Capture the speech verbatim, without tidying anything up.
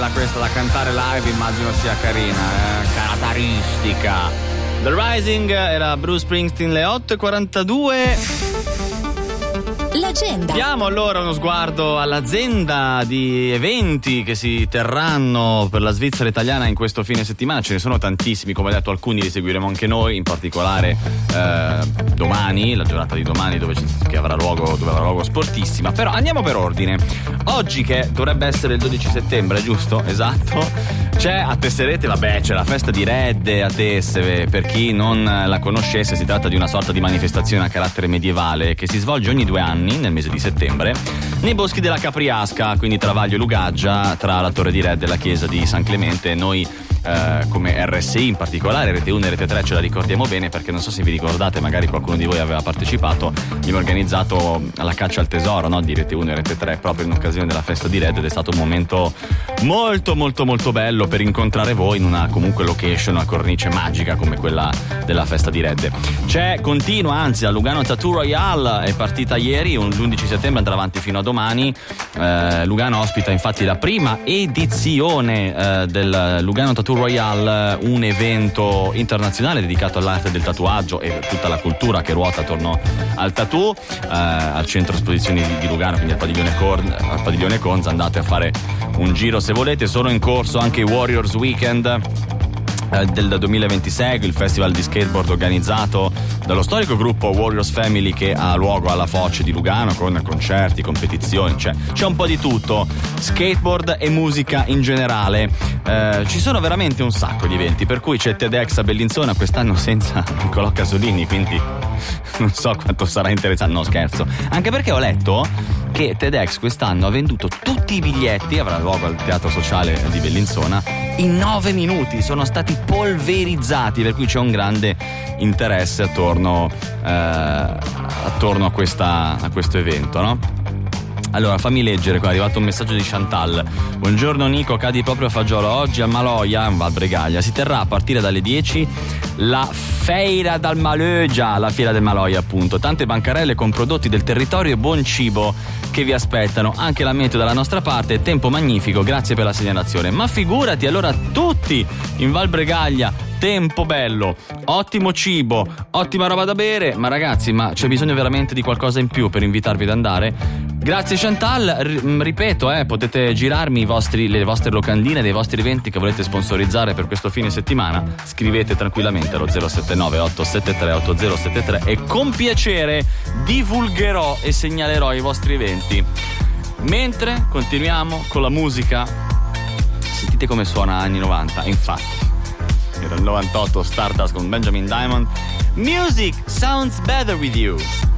Questa da cantare live immagino sia carina, eh? Caratteristica. The Rising era Bruce Springsteen, le otto e quarantadue. L'agenda. Diamo allora uno sguardo all'agenda di eventi che si terranno per la Svizzera italiana in questo fine settimana. Ce ne sono tantissimi, come detto, alcuni li seguiremo anche noi, in particolare eh, domani, la giornata di domani dove, ci, che avrà luogo, dove avrà luogo Sportissima. Però andiamo per ordine. Oggi, che dovrebbe essere il dodici settembre, giusto? Esatto. C'è a Tesserete, vabbè, c'è la festa di Redde a Tessere. Per chi non la conoscesse, si tratta di una sorta di manifestazione a carattere medievale che si svolge ogni due anni nel mese di settembre nei boschi della Capriasca, quindi tra Vaglio e Lugaggia, tra la Torre di Redde e la chiesa di San Clemente. Noi eh, come R S I in particolare, Rete uno e Rete tre, ce la ricordiamo bene perché non so se vi ricordate, magari qualcuno di voi aveva partecipato. Abbiamo organizzato la caccia al tesoro, no, di Rete uno e Rete tre proprio in occasione della festa di Redde ed è stato un momento molto molto molto bello per incontrare voi in una comunque location, una cornice magica come quella della festa di Redde. C'è, continua anzi, la Lugano Tattoo Royale, è partita ieri, l'undici settembre, andrà avanti fino a domani. eh, Lugano ospita infatti la prima edizione eh, del Lugano Tattoo Royale, un evento internazionale dedicato all'arte del tatuaggio e tutta la cultura che ruota attorno al tattoo, eh, al centro esposizioni di, di Lugano, quindi al padiglione, Corn, al padiglione Conza. Andate a fare un giro se volete. Sono in corso anche i Warriors Weekend del duemilaventisei, il festival di skateboard organizzato dallo storico gruppo Warriors Family, che ha luogo alla Foce di Lugano con concerti, competizioni, cioè c'è un po' di tutto, skateboard e musica in generale. Eh, ci sono veramente un sacco di eventi, per cui c'è TEDx a Bellinzona quest'anno senza Nicolò Casolini, quindi non so quanto sarà interessante. No, scherzo, anche perché ho letto che TEDx quest'anno ha venduto tutti i biglietti, avrà luogo al Teatro Sociale di Bellinzona, in nove minuti, sono stati polverizzati, per cui c'è un grande interesse attorno eh, attorno a questa a questo evento, no? Allora, fammi leggere, qua è arrivato un messaggio di Chantal. Buongiorno Nico, cadi proprio a fagiolo. Oggi a Maloia, in Val Bregaglia, si terrà a partire dalle dieci la Feira dal Malögia, la fiera del Maloia appunto. Tante bancarelle con prodotti del territorio e buon cibo che vi aspettano. Anche la meteo dalla nostra parte, tempo magnifico, grazie per la segnalazione. Ma figurati, allora tutti in Val Bregaglia, tempo bello, ottimo cibo, ottima roba da bere. Ma ragazzi, ma c'è bisogno veramente di qualcosa in più per invitarvi ad andare? Grazie Chantal, R- ripeto, eh, potete girarmi i vostri, le vostre locandine dei vostri eventi che volete sponsorizzare per questo fine settimana. Scrivete tranquillamente allo zero sette nove otto sette tre otto zero sette tre e con piacere divulgherò e segnalerò i vostri eventi. Mentre continuiamo con la musica, sentite come suona anni novanta, infatti era il novantotto, Stardust con Benjamin Diamond. Music sounds better with you.